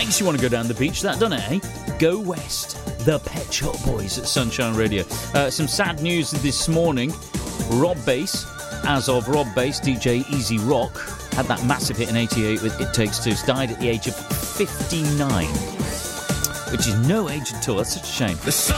Makes you want to go down the beach, that, doesn't it, eh? Go West. The Pet Shop Boys at Sunshine Radio. Some sad news this morning. Rob Bass, DJ Easy Rock, had that massive hit in 88 with It Takes Two. Died at the age of 59, which is no age at all. That's such a shame.